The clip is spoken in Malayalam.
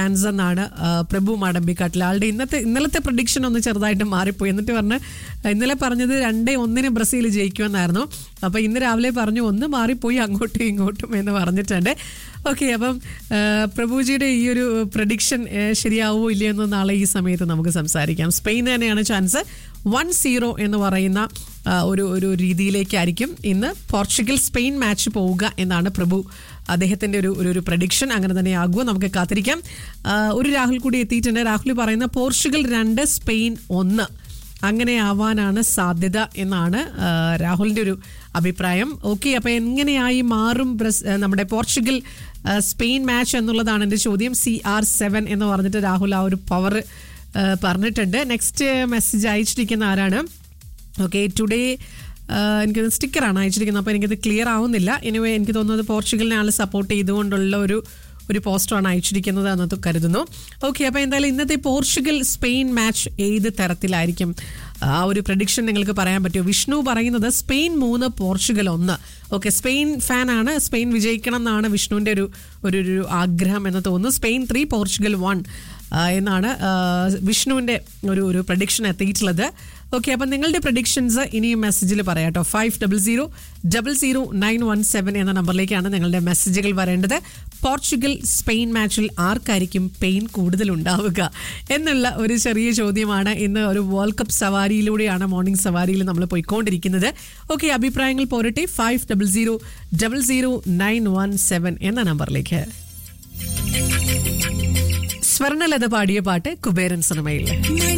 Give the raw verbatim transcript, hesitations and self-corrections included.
ചാൻസ് എന്നാണ് പ്രഭു മാടമ്പിക്കാട്ടിൽ. ആളുടെ ഇന്നത്തെ ഇന്നലത്തെ പ്രഡിക്ഷൻ ഒന്ന് ചെറുതായിട്ട് മാറിപ്പോയി. എന്നിട്ട് പറഞ്ഞ് ഇന്നലെ പറഞ്ഞത് രണ്ടേ ഒന്നിന് ബ്രസീൽ ജയിക്കുമെന്നായിരുന്നു. അപ്പോൾ ഇന്ന് രാവിലെ പറഞ്ഞു ഒന്ന് മാറിപ്പോയി അങ്ങോട്ടും ഇങ്ങോട്ടും എന്ന് പറഞ്ഞിട്ടുണ്ട്. ഓക്കെ, അപ്പം പ്രഭുജിയുടെ ഈ ഒരു പ്രഡിക്ഷൻ ശരിയാവോ ഇല്ലയോ എന്ന് നാളെ ഈ സമയത്ത് നമുക്ക് സംസാരിക്കാം. സ്പെയിൻ തന്നെയാണ് ചാൻസ്. വൺ സീറോ എന്ന് പറയുന്ന ഒരു ഒരു രീതിയിലേക്കായിരിക്കും ഇന്ന് പോർച്ചുഗൽ സ്പെയിൻ മാച്ച് പോവുക എന്നാണ് പ്രഭു അദ്ദേഹത്തിൻ്റെ ഒരു ഒരു പ്രഡിക്ഷൻ. അങ്ങനെ തന്നെ ആകുമോ നമുക്ക് കാത്തിരിക്കാം. ഒരു രാഹുൽ കൂടി എത്തിയിട്ടുണ്ട്. രാഹുൽ പറയുന്ന പോർച്ചുഗൽ രണ്ട് സ്പെയിൻ ഒന്ന് അങ്ങനെ ആവാനാണ് സാധ്യത എന്നാണ് രാഹുലിൻ്റെ ഒരു അഭിപ്രായം. ഓക്കെ, അപ്പോൾ എങ്ങനെയായി മാറും നമ്മുടെ പോർച്ചുഗൽ സ്പെയിൻ മാച്ച് എന്നുള്ളതാണ് എൻ്റെ ചോദ്യം. സി ആർ സെവൻ എന്ന് പറഞ്ഞിട്ട് രാഹുൽ ആ ഒരു പവർ പറഞ്ഞിട്ടുണ്ട്. നെക്സ്റ്റ് മെസ്സേജ് അയച്ചിരിക്കുന്ന ആരാണ്? ഓക്കെ, ടുഡേ എനിക്കത് സ്റ്റിക്കറാണ് അയച്ചിരിക്കുന്നത്. അപ്പോൾ എനിക്കത് ക്ലിയർ ആവുന്നില്ല. എനിവേ എനിക്ക് തോന്നുന്നത് പോർച്ചുഗലിനെ ആൾ സപ്പോർട്ട് ചെയ്തുകൊണ്ടുള്ള ഒരു ഒരു പോസ്റ്ററാണ് അയച്ചിരിക്കുന്നത് എന്ന് കരുതുന്നു. ഓക്കെ, അപ്പോൾ എന്തായാലും ഇന്നത്തെ പോർച്ചുഗൽ സ്പെയിൻ മാച്ച് ഏത് തരത്തിലായിരിക്കും ആ ഒരു പ്രഡിക്ഷൻ നിങ്ങൾക്ക് പറയാൻ പറ്റുമോ? വിഷ്ണു പറയുന്നത് സ്പെയിൻ മൂന്ന് പോർച്ചുഗൽ ഒന്ന്. ഓക്കെ, സ്പെയിൻ ഫാനാണ്. സ്പെയിൻ വിജയിക്കണം എന്നാണ് വിഷ്ണുവിൻ്റെ ഒരു ഒരു ആഗ്രഹം എന്ന് തോന്നുന്നു. സ്പെയിൻ ത്രീ പോർച്ചുഗൽ വൺ എന്നാണ് വിഷ്ണുവിൻ്റെ ഒരു ഒരു പ്രഡിക്ഷൻ എത്തിയിട്ടുള്ളത്. ഓക്കെ, അപ്പം നിങ്ങളുടെ പ്രഡിക്ഷൻസ് ഇനിയും മെസ്സേജിൽ പറയാം കേട്ടോ. Five double zero double zero nine one seven എന്ന നമ്പറിലേക്കാണ് നിങ്ങളുടെ മെസ്സേജുകൾ വരേണ്ടത്. പോർച്ചുഗൽ സ്പെയിൻ മാച്ചിൽ ആർക്കായിരിക്കും പെയിൻ കൂടുതൽ ഉണ്ടാവുക എന്നുള്ള ഒരു ചെറിയ ചോദ്യമാണ്. ഇന്ന് ഒരു വേൾഡ് കപ്പ് സവാരിയിലൂടെയാണ്, മോർണിംഗ് സവാരിയിൽ നമ്മൾ പോയിക്കൊണ്ടിരിക്കുന്നത്. ഓക്കെ, അഭിപ്രായങ്ങൾ പോരട്ടെ. Five double zero double zero nine one seven എന്ന നമ്പറിലേക്ക്. സ്വർണലത പാടിയ പാട്ട് കുബേരൻ സിനിമയിൽ.